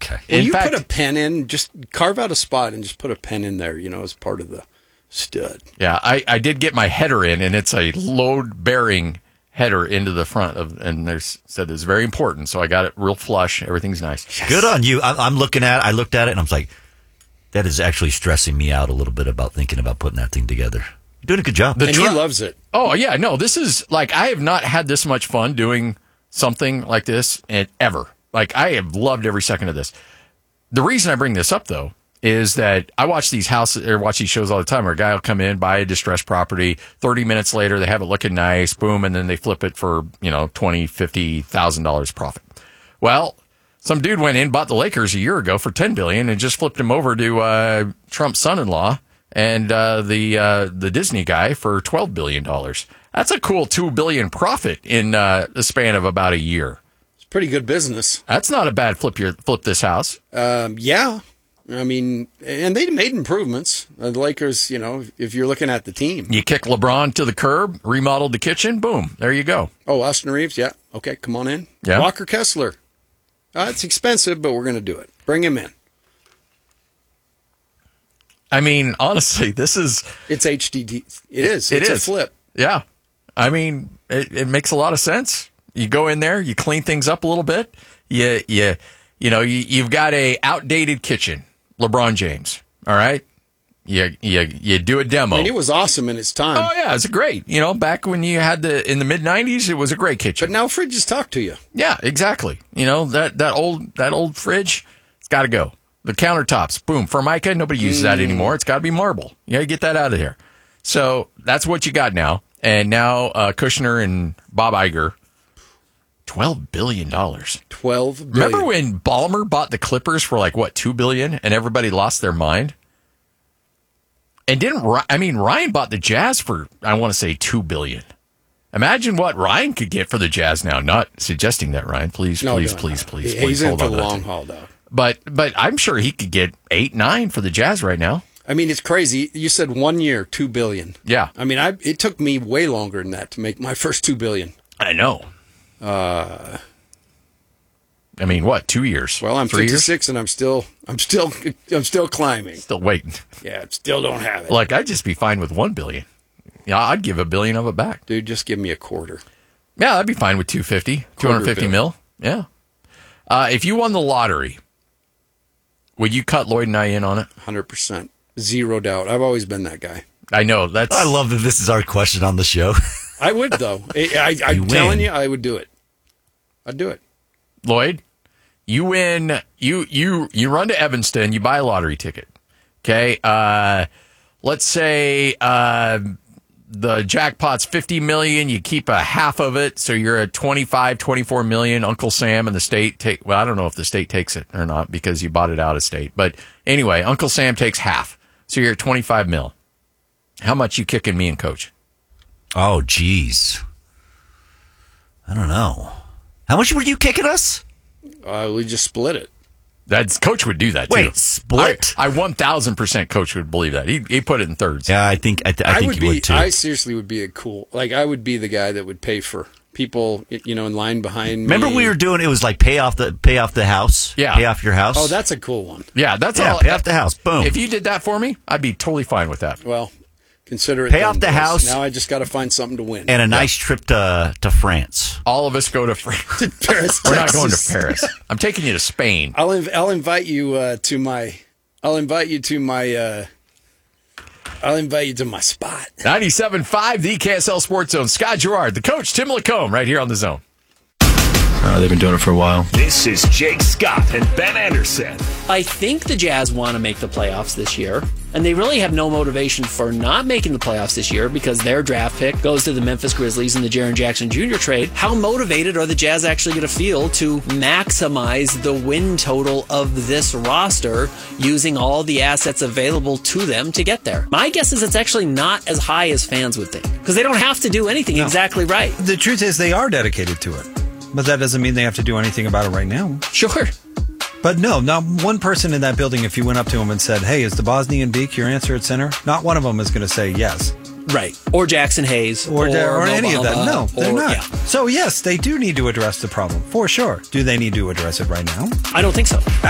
Okay. Well, In you fact, put a pen in, just carve out a spot and just put a pen in there, as part of the stud. yeah, I did get my header in, and it's a load-bearing header into the front and said it's very important, so I got it real flush. Everything's nice. Yes. Good on you. I looked at it, and I was like, that is actually stressing me out a little bit about thinking about putting that thing together. You're doing a good job. And he loves it. Oh, yeah, no, this is, like, I have not had this much fun doing something like this ever. Like, I have loved every second of this. The reason I bring this up, though, is that I watch these shows all the time where a guy will come in, buy a distressed property, 30 minutes later, they have it looking nice, boom, and then they flip it for, $20,000, $50,000 profit. Well, some dude went in, bought the Lakers a year ago for $10 billion and just flipped him over to Trump's son-in-law and the Disney guy for $12 billion. That's a cool $2 billion profit in the span of about a year. It's pretty good business. That's not a bad flip this house. Yeah. I mean, and they made improvements. The Lakers, if you're looking at the team. You kick LeBron to the curb, remodeled the kitchen, boom, there you go. Oh, Austin Reeves, yeah. Okay, come on in. Yeah. Walker Kessler. It's expensive, but we're going to do it. Bring him in. I mean, honestly, this is... It's HDD. It is. It's a flip. Yeah. I mean, it makes a lot of sense. You go in there, you clean things up a little bit. You've got a outdated kitchen. LeBron James, all right? You do a demo. I mean, it was awesome in its time. Oh, yeah, it's great. Back when you had in the mid-'90s, it was a great kitchen. But now fridges talk to you. Yeah, exactly. That old fridge, it's got to go. The countertops, boom, Formica, nobody uses that anymore. It's got to be marble. You got to get that out of here. So that's what you got now. And now Kushner and Bob Iger, $12 billion. $12 billion. Remember when Ballmer bought the Clippers for $2 billion and everybody lost their mind? And Ryan bought the Jazz for, I want to say, $2 billion. Imagine what Ryan could get for the Jazz now. Not suggesting that, Ryan. Please. He's in for the long haul, though. But I'm sure he could get 8, 9 for the Jazz right now. I mean, it's crazy. You said 1 year, $2 billion. Yeah. I mean, it took me way longer than that to make my first $2 billion. I know. I mean, what? 2 years? Well, I'm 56 and I'm still climbing. Still waiting. Yeah, still don't have it. Like, I'd just be fine with $1 billion. Yeah, I'd give $1 billion of it back. Dude, just give me a quarter. Yeah, I'd be fine with $250 mil. Yeah. If you won the lottery, would you cut Lloyd and I in on it? 100%. Zero doubt. I've always been that guy. I know. I love that this is our question on the show. I would, though. I'm telling you, I would do it. I'd do it. Lloyd, you win. You run to Evanston. You buy a lottery ticket. Okay. Let's say the jackpot's $50 million. You keep a half of it, so you're at $24 million. Uncle Sam and the state take. Well, I don't know if the state takes it or not because you bought it out of state. But anyway, Uncle Sam takes half, so you're at $25 million. How much you kicking me and Coach? Oh, geez. I don't know. How much were you kicking us? We just split it. Coach would do that, too. Wait, split? I 1,000% Coach would believe that. He put it in thirds. Yeah, I think you would, too. I seriously would be I would be the guy that would pay for people, in line behind me. Remember we were doing, it was like pay off the house? Yeah. Pay off your house? Oh, that's a cool one. Yeah, all. Pay off the house. Boom. If you did that for me, I'd be totally fine with that. Well, consider it. Pay off the house. Now I just got to find something to win. And a nice trip to France. All of us go to France. To Paris, We're not going to Paris. I'm taking you to Spain. I'll invite you to my spot. 97.5, the KSL Sports Zone. Scott Gerard, the coach, Tim Lacombe, right here on the Zone. They've been doing it for a while. This is Jake Scott and Ben Anderson. I think the Jazz want to make the playoffs this year, and they really have no motivation for not making the playoffs this year because their draft pick goes to the Memphis Grizzlies in the Jaren Jackson Jr. trade. How motivated are the Jazz actually going to feel to maximize the win total of this roster using all the assets available to them to get there? My guess is it's actually not as high as fans would think because they don't have to do anything exactly right. The truth is they are dedicated to it, but that doesn't mean they have to do anything about it right now. Sure. But no, not one person in that building, if you went up to him and said, hey, is the Bosnian Beak your answer at center? Not one of them is going to say yes. Right. Or Jackson Hayes. Or any of that. No, they're not. Yeah. So, yes, they do need to address the problem, for sure. Do they need to address it right now? I don't think so.